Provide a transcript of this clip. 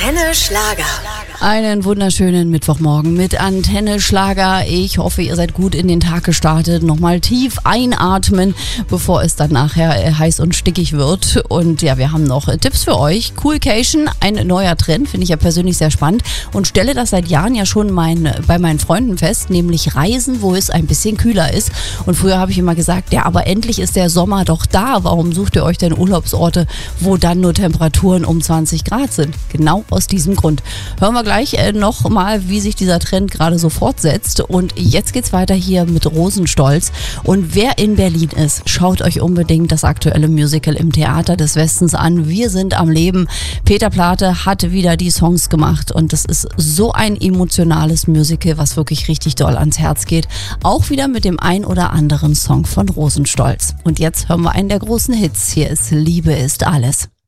Antenne Schlager. Einen wunderschönen Mittwochmorgen mit Antenne Schlager. Ich hoffe, ihr seid gut in den Tag gestartet. Nochmal tief einatmen, bevor es dann nachher heiß und stickig wird. Und ja, wir haben noch Tipps für euch. Coolcation, ein neuer Trend, finde ich ja persönlich sehr spannend. Und stelle das seit Jahren ja schon bei meinen Freunden fest, nämlich Reisen, wo es ein bisschen kühler ist. Und früher habe ich immer gesagt, ja, aber endlich ist der Sommer doch da. Warum sucht ihr euch denn Urlaubsorte, wo dann nur Temperaturen um 20 Grad sind? Genau aus diesem Grund. Hören wir gleich nochmal, wie sich dieser Trend gerade so fortsetzt. Und jetzt geht's weiter hier mit Rosenstolz. Und wer in Berlin ist, schaut euch unbedingt das aktuelle Musical im Theater des Westens an. Wir sind am Leben. Peter Plate hat wieder die Songs gemacht und das ist so ein emotionales Musical, was wirklich richtig doll ans Herz geht. Auch wieder mit dem ein oder anderen Song von Rosenstolz. Und jetzt hören wir einen der großen Hits. Hier ist Liebe ist alles.